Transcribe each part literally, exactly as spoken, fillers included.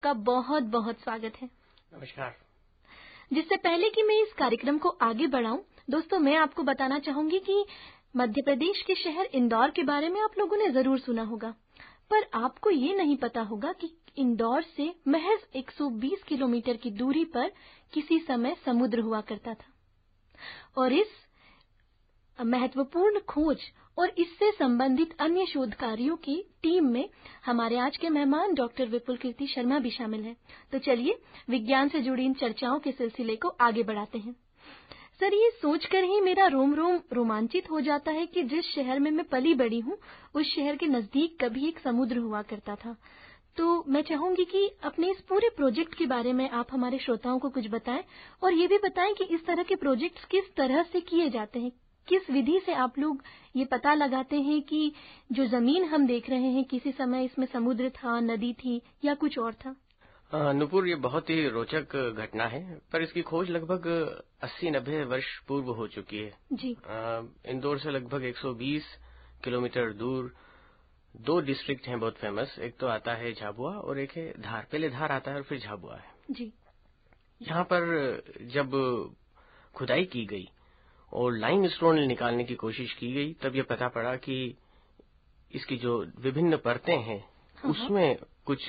आपका बहुत बहुत स्वागत है। नमस्कार। जिससे पहले कि मैं इस कार्यक्रम को आगे बढ़ाऊं, दोस्तों मैं आपको बताना चाहूंगी कि मध्य प्रदेश के शहर इंदौर के बारे में आप लोगों ने जरूर सुना होगा, पर आपको ये नहीं पता होगा कि इंदौर से महज एक सौ बीस किलोमीटर की दूरी पर किसी समय समुद्र हुआ करता था। और इस महत्वपूर्ण खोज और इससे संबंधित अन्य शोध कार्यों की टीम में हमारे आज के मेहमान डॉक्टर विपुल कीर्ति शर्मा भी शामिल हैं। तो चलिए विज्ञान से जुड़ी इन चर्चाओं के सिलसिले को आगे बढ़ाते हैं। सर, ये सोचकर ही मेरा रोम रोम रोमांचित हो जाता है कि जिस शहर में मैं पली बड़ी हूँ, उस शहर के नजदीक कभी एक समुद्र हुआ करता था। तो मैं चाहूंगी कि अपने इस पूरे प्रोजेक्ट के बारे में आप हमारे श्रोताओं को कुछ बताएं और ये भी बताएं कि इस तरह के प्रोजेक्ट्स किस तरह से किए जाते हैं, किस विधि से आप लोग ये पता लगाते हैं कि जो जमीन हम देख रहे हैं किसी समय इसमें समुद्र था, नदी थी या कुछ और था। नुपुर, ये बहुत ही रोचक घटना है, पर इसकी खोज लगभग अस्सी नब्बे वर्ष पूर्व हो चुकी है। जी। इंदौर से लगभग एक सौ बीस किलोमीटर दूर दो डिस्ट्रिक्ट हैं बहुत फेमस। एक तो आता है झाबुआ और एक है धार। पहले धार आता है और फिर झाबुआ है। जी। यहाँ पर जब खुदाई की गई और लाइम स्टोन निकालने की कोशिश की गई, तब ये पता पड़ा कि इसकी जो विभिन्न परतें हैं, हाँ उसमें कुछ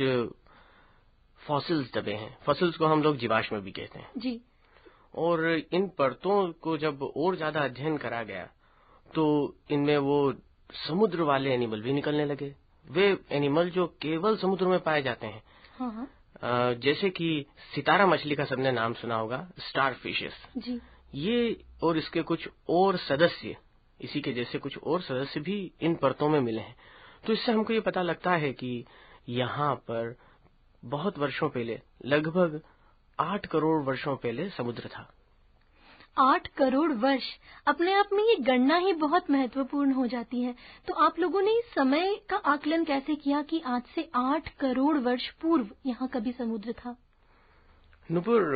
फॉसिल्स दबे हैं। फॉसिल्स को हम लोग जीवाश्म भी कहते हैं। जी। और इन परतों को जब और ज्यादा अध्ययन करा गया तो इनमें वो समुद्र वाले एनिमल भी निकलने लगे। वे एनिमल जो केवल समुद्र में पाए जाते हैं, हाँ। आ, जैसे कि सितारा मछली का सबने नाम सुना होगा, स्टार फिशेस। जी। ये और इसके कुछ और सदस्य, इसी के जैसे कुछ और सदस्य भी इन परतों में मिले हैं। तो इससे हमको ये पता लगता है कि यहाँ पर बहुत वर्षों पहले, लगभग आठ करोड़ वर्षों पहले समुद्र था। आठ करोड़ वर्ष, अपने आप में ये गणना ही बहुत महत्वपूर्ण हो जाती है। तो आप लोगों ने इस समय का आकलन कैसे किया कि आज से आठ करोड़ वर्ष पूर्व यहाँ कभी समुद्र था? नुपुर,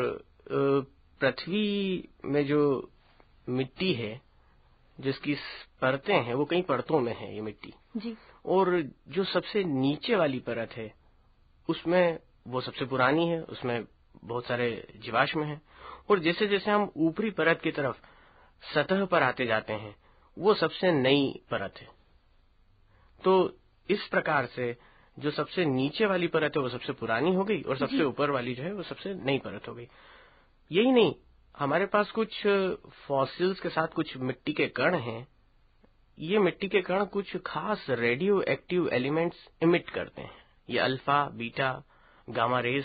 पृथ्वी में जो मिट्टी है, जिसकी परतें हैं, वो कई परतों में है ये मिट्टी। जी। और जो सबसे नीचे वाली परत है, उसमें वो सबसे पुरानी है, उसमें बहुत सारे जीवाश्म हैं। और जैसे जैसे हम ऊपरी परत की तरफ सतह पर आते जाते हैं, वो सबसे नई परत है। तो इस प्रकार से जो सबसे नीचे वाली परत है वो सबसे पुरानी हो गई और सबसे ऊपर वाली जो है वो सबसे नई परत हो गई। यही नहीं, हमारे पास कुछ फॉसिल्स के साथ कुछ मिट्टी के कण हैं। ये मिट्टी के कण कुछ खास रेडियो एक्टिव एलिमेंट्स इमिट करते हैं। ये alpha, beta, gamma rays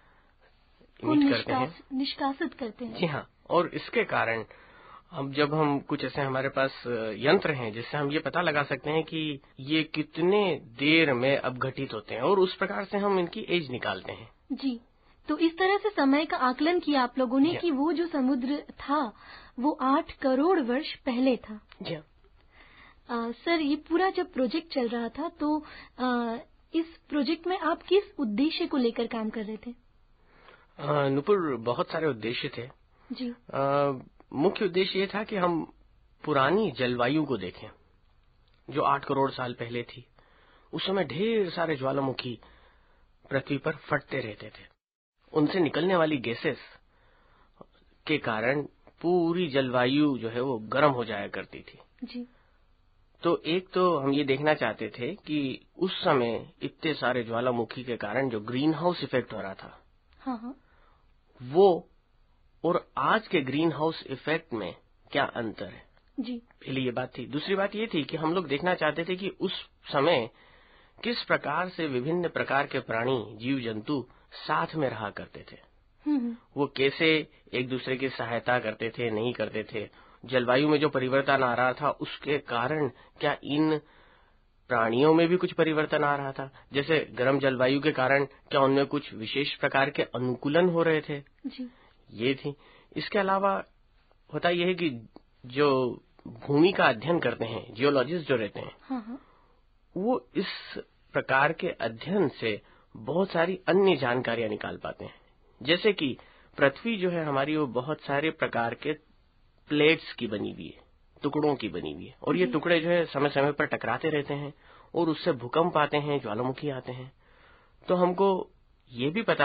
emit करते हैं, निष्कासित करते हैं। जी हाँ। और इसके कारण अब जब हम कुछ ऐसे हमारे पास यंत्र हैं जिससे हम ये पता लगा सकते हैं कि ये कितने देर में अपघटित होते हैं, और उस प्रकार से हम इनकी एज निकालते हैं। जी। तो इस तरह से समय का आकलन किया आप लोगों ने कि वो जो समुद्र था वो आठ करोड़ वर्ष पहले था। जी हाँ। सर, ये पूरा जब प्रोजेक्ट चल रहा था तो आ, इस प्रोजेक्ट में आप किस उद्देश्य को लेकर काम कर रहे थे? नुपुर, बहुत सारे उद्देश्य थे। जी। आ, मुख्य उद्देश्य ये था कि हम पुरानी जलवायु को देखें जो आठ करोड़ साल पहले थी। उस समय ढेर सारे ज्वालामुखी पृथ्वी पर फटते रहते थे। उनसे निकलने वाली गैसेस के कारण पूरी जलवायु जो है वो गर्म हो जाया करती थी। जी। तो एक तो हम ये देखना चाहते थे कि उस समय इतने सारे ज्वालामुखी के कारण जो ग्रीन हाउस इफेक्ट हो रहा था, हाँ हाँ। वो और आज के ग्रीन हाउस इफेक्ट में क्या अंतर है। जी। पहली ये बात थी। दूसरी बात ये थी कि हम लोग देखना चाहते थे कि उस समय किस प्रकार से विभिन्न प्रकार के प्राणी, जीव जंतु साथ में रहा करते थे। वो कैसे एक दूसरे की सहायता करते थे, नहीं करते थे। जलवायु में जो परिवर्तन आ रहा था उसके कारण क्या इन प्राणियों में भी कुछ परिवर्तन आ रहा था। जैसे गर्म जलवायु के कारण क्या उनमें कुछ विशेष प्रकार के अनुकूलन हो रहे थे। जी। ये थी। इसके अलावा होता यह है कि जो भूमि का अध्ययन करते हैं, जियोलॉजिस्ट जो रहते हैं, हाँ हाँ। वो इस प्रकार के अध्ययन से बहुत सारी अन्य जानकारियां निकाल पाते हैं। जैसे कि पृथ्वी जो है हमारी, वो बहुत सारे प्रकार के प्लेट्स की बनी हुई है, टुकड़ों की बनी हुई है। और ये टुकड़े जो है समय समय पर टकराते रहते हैं और उससे भूकंप आते हैं, ज्वालामुखी आते हैं। तो हमको ये भी पता